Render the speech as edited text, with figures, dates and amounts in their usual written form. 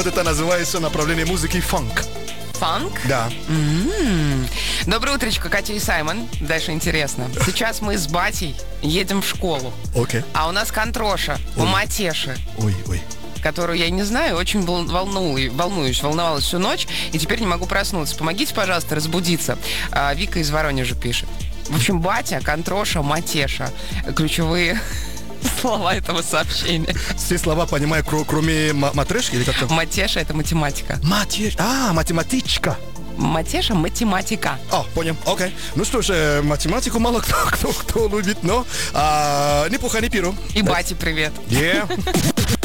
Вот это называется направление музыки фанк. Фанк? Да. Доброе утречко, Катя и Саймон. Дальше интересно. Сейчас мы с батей едем в школу. Окей. А у нас контроша по матеше, Ой. которую я не знаю, очень волновалась всю ночь, и теперь не могу проснуться. Помогите, пожалуйста, разбудиться. Вика из Воронежа пишет. В общем, батя, контроша, матеша. Ключевые слова этого сообщения. Все слова понимаю, кроме матрешки или как-то? Матеша — это математика. Математичка. Матеша — математика. Понял, окей. Ну что ж, математику мало кто любит, но неплохо не пиру. И бате привет. Yeah.